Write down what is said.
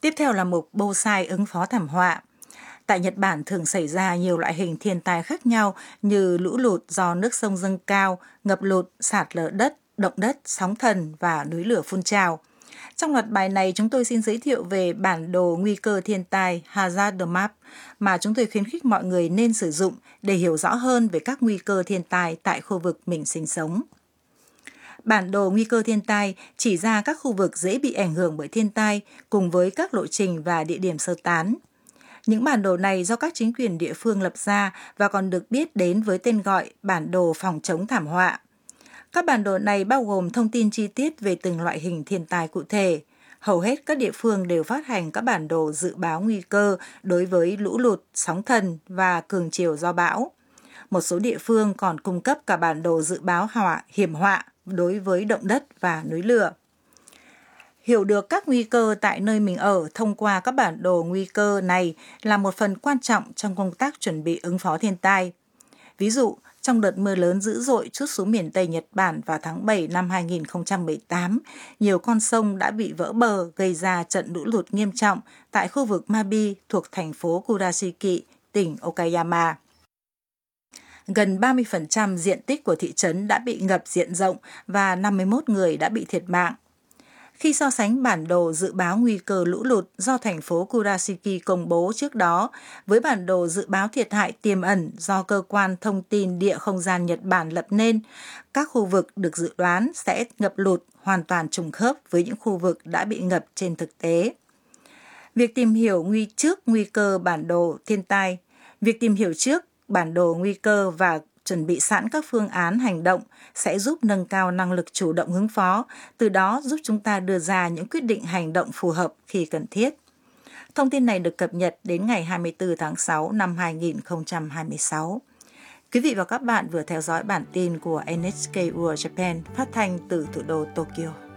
Tiếp theo là mục Bonsai ứng phó thảm họa. Tại Nhật Bản thường xảy ra nhiều loại hình thiên tai khác nhau như lũ lụt do nước sông dâng cao, ngập lụt, sạt lở đất, động đất, sóng thần và núi lửa phun trào. Trong loạt bài này, chúng tôi xin giới thiệu về bản đồ nguy cơ thiên tai Hazard Map mà chúng tôi khuyến khích mọi người nên sử dụng để hiểu rõ hơn về các nguy cơ thiên tai tại khu vực mình sinh sống. Bản đồ nguy cơ thiên tai chỉ ra các khu vực dễ bị ảnh hưởng bởi thiên tai cùng với các lộ trình và địa điểm sơ tán. Những bản đồ này do các chính quyền địa phương lập ra và còn được biết đến với tên gọi bản đồ phòng chống thảm họa. Các bản đồ này bao gồm thông tin chi tiết về từng loại hình thiên tai cụ thể. Hầu hết các địa phương đều phát hành các bản đồ dự báo nguy cơ đối với lũ lụt, sóng thần và cường triều do bão. Một số địa phương còn cung cấp cả bản đồ dự báo hiểm họa đối với động đất và núi lửa. Hiểu được các nguy cơ tại nơi mình ở thông qua các bản đồ nguy cơ này là một phần quan trọng trong công tác chuẩn bị ứng phó thiên tai. Ví dụ, trong đợt mưa lớn dữ dội trút xuống miền Tây Nhật Bản vào tháng 7 năm 2018, nhiều con sông đã bị vỡ bờ gây ra trận lũ lụt nghiêm trọng tại khu vực Mabi thuộc thành phố Kurashiki, tỉnh Okayama. Gần 30% diện tích của thị trấn đã bị ngập diện rộng và 51 người đã bị thiệt mạng. Khi so sánh bản đồ dự báo nguy cơ lũ lụt do thành phố Kurashiki công bố trước đó với bản đồ dự báo thiệt hại tiềm ẩn do cơ quan thông tin địa không gian Nhật Bản lập nên, các khu vực được dự đoán sẽ ngập lụt hoàn toàn trùng khớp với những khu vực đã bị ngập trên thực tế. Việc tìm hiểu trước nguy cơ bản đồ thiên tai, việc tìm hiểu trước bản đồ nguy cơ và chuẩn bị sẵn các phương án hành động sẽ giúp nâng cao năng lực chủ động ứng phó, từ đó giúp chúng ta đưa ra những quyết định hành động phù hợp khi cần thiết. Thông tin này được cập nhật đến ngày 24 tháng 6 năm 2026. Quý vị và các bạn vừa theo dõi bản tin của NHK World Japan phát thanh từ thủ đô Tokyo.